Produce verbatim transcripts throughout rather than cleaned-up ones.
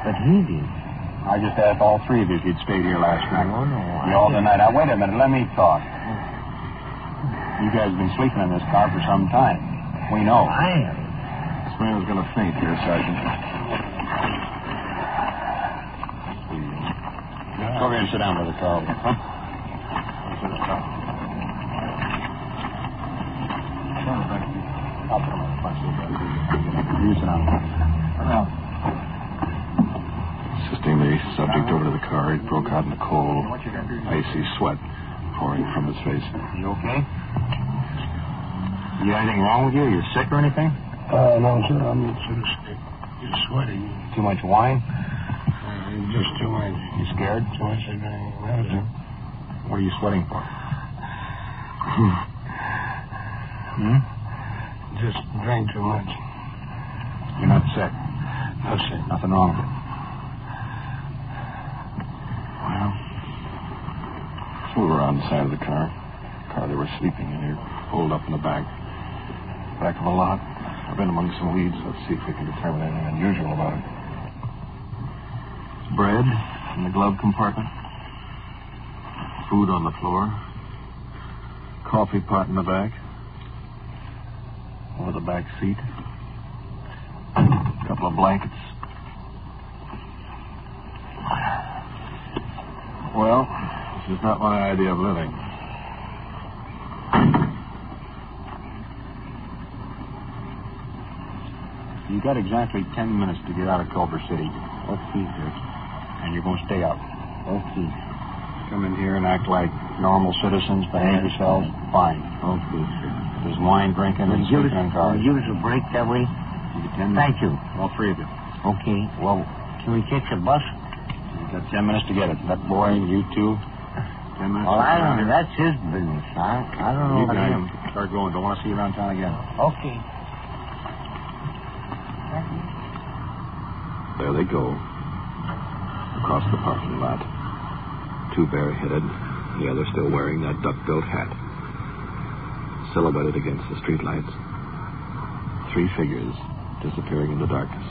But he did. I just asked all three of you if you'd stayed here last night. No, no. You all denied. Now, wait a minute. Let me talk. You guys have been sleeping in this car for some time. We know. I am. This man was going to faint here, Sergeant. Go over here and sit down, Brother Carl. Huh? You sit down. Now. Assisting the subject over to the car, he broke out in a cold, icy sweat pouring from his face. You okay? You got anything wrong with you? You sick or anything? Uh, no, sir. I'm sort of sick. Just sweating. Too much wine? Uh, just too much. You scared? Too much of medicine. What are you sweating for? hmm? Just drank too much. You're not sick? No, sir. Nothing wrong with it? Well, so we were on the side of the car. The car they were sleeping in here, pulled up in the back. Back of a lot. I've been among some weeds. Let's see if we can determine anything unusual about it. Bread in the glove compartment. Food on the floor. Coffee pot in the back. Over the back seat. A couple of blankets. Well, this is not my idea of living. you got exactly ten minutes to get out of Culver City. Okay, sir. And you're going to stay out. Okay. Come in here and act like normal citizens, behave yourselves. Fine. Okay, sir. There's wine drinking and Give us, sleeping in cars. give us a break that way? You get ten minutes. Thank you. All three of you. Okay, well, can we catch a bus? You've got ten minutes to get it. That boy, you two. Ten minutes. Well, I around don't know. here. That's his business. I, I don't know You about got him. him. Start going. Don't want to see you around town again. Okay. There they go. Across the parking lot. Two bareheaded, the other still wearing that duck-billed hat. Silhouetted against the streetlights. Three figures disappearing in the darkness.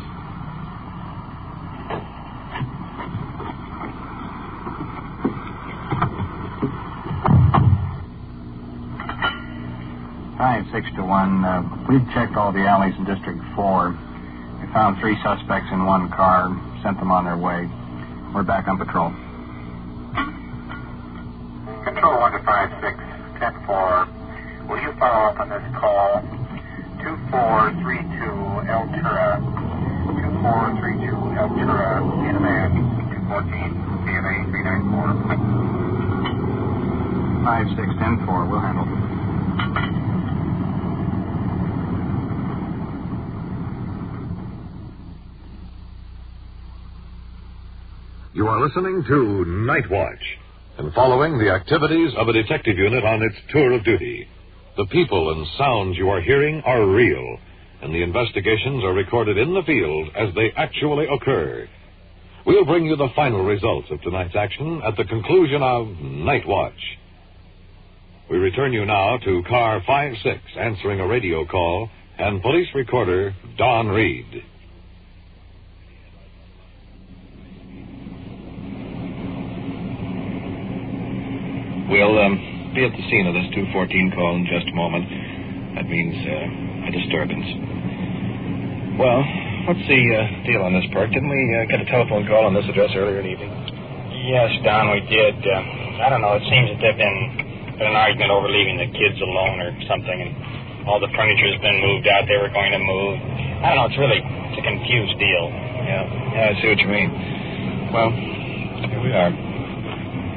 Five, six to one. Uh, we've checked all the alleys in District Four. We found three suspects in one car. Sent them on their way. We're back on patrol. Control one to five six ten four. Will you follow up on this call? Two four three two Altura. Two four three two Altura in a van. Two fourteen C M A three nine four. Five, six, ten, four. We'll handle it. You are listening to Night Watch and following the activities of a detective unit on its tour of duty. The people and sounds you are hearing are real, and the investigations are recorded in the field as they actually occur. We'll bring you the final results of tonight's action at the conclusion of Night Watch. We return you now to Car five six, answering a radio call, and police recorder Don Reed. We'll um, be at the scene of this two fourteen call in just a moment. That means uh, a disturbance. Well, what's the uh, deal on this, Perk? Didn't we uh, get a telephone call on this address earlier in the evening? Yes, Don, we did. Uh, I don't know. It seems that there's been, been an argument over leaving the kids alone or something, and all the furniture's been moved out. They were going to move. I don't know. It's really it's a confused deal. Yeah, yeah, I see what you mean. Well, here we are.